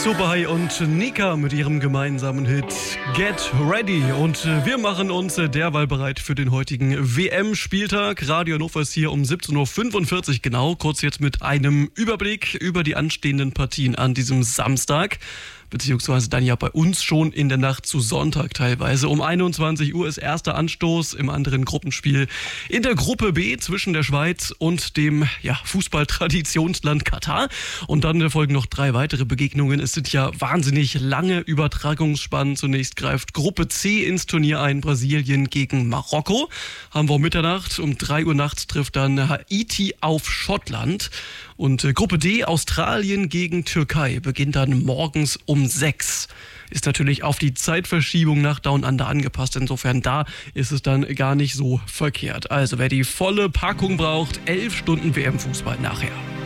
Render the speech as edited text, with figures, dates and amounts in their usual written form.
Superhigh und Nika mit ihrem gemeinsamen Hit Get Ready. Und wir machen uns derweil bereit für den heutigen WM-Spieltag. Radio Hannover ist hier um 17.45 Uhr genau. Kurz jetzt mit einem Überblick über die anstehenden Partien an diesem Samstag. Beziehungsweise dann ja bei uns schon in der Nacht zu Sonntag teilweise. Um 21 Uhr ist erster Anstoß im anderen Gruppenspiel in der Gruppe B zwischen der Schweiz und dem Fußballtraditionsland Katar. Und dann folgen noch 3 weitere Begegnungen. Es sind ja wahnsinnig lange Übertragungsspannen. Zunächst greift Gruppe C ins Turnier ein. Brasilien gegen Marokko. Haben wir um Mitternacht. Um 3 Uhr nachts trifft dann Haiti auf Schottland. Und Gruppe D, Australien gegen Türkei, beginnt dann morgens um 6. Ist natürlich auf die Zeitverschiebung nach Down Under angepasst. Insofern da ist es dann gar nicht so verkehrt. Also wer die volle Packung braucht, 11 Stunden WM-Fußball nachher.